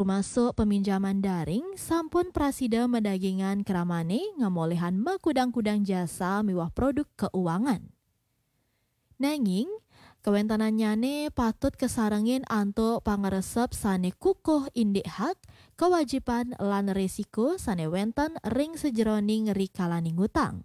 termasuk peminjaman daring sampun prasida mendagingan keramane ngamolehan makudang-kudang jasa miwah produk keuangan. Nanging, kewentanannyane patut kesarengin antuk pangaresep sane kukuh indik hak, kewajiban lan resiko sane wenten ring sejeroning rikalaning utang.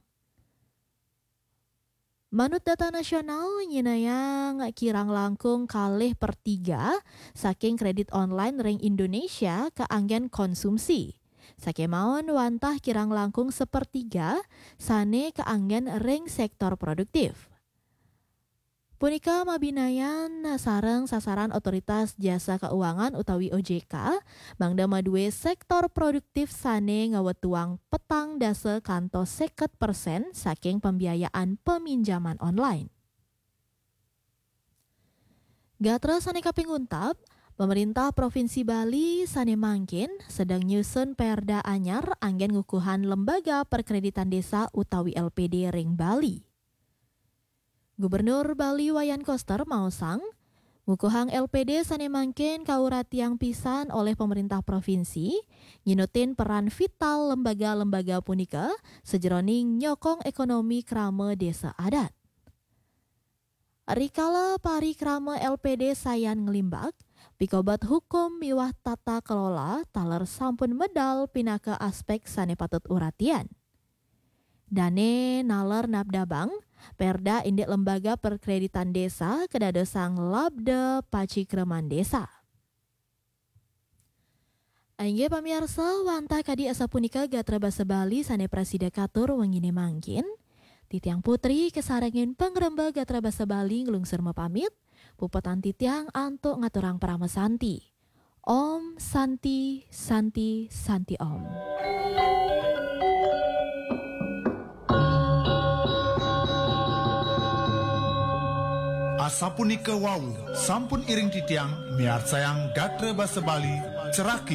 Manut data nasional, nyinayang kirang langkung 2/3 saking kredit online ring Indonesia keanggen konsumsi. Sakemaon wantah kirang langkung 1/3 sane keanggen ring sektor produktif. Punika mabinayan sareng sasaran otoritas jasa keuangan utawi OJK mangda maduwe sektor produktif sane ngawetuang petang dasa kantos 50% saking pembiayaan peminjaman online. Gatra sane kaping untap, pemerintah Provinsi Bali sane mangkin sedang nyusun perda anyar anggen ngukuhan lembaga perkreditan desa utawi LPD ring Bali. Gubernur Bali Wayan Koster maosang, ngukuhang LPD sane mangkin kauratiang pisan oleh pemerintah provinsi, nyinutin peran vital lembaga-lembaga punika sejeroning nyokong ekonomi krama desa adat. Rikala pari krama LPD sayan ngelimbak, pikobat hukum miwah tata kelola taler sampun medal pinaka aspek sane patut uratian. Dane naler nabdabang, perda indik lembaga perkreditan desa kedadosang labda pacikreman desa. Angge pamirsa wantah kadi asa punika gatra basa Bali sane prasida katur wengine mangkin. Titiang putri kesarengin pangrembag gatra basa Bali ngelungsur mapamit. Pupetan titiang antuk ngaturang pramesanti. Om Santi Santi Santi Om. Asapunika wau sampun iring titiang miar sayang gatra basa Bali ceraki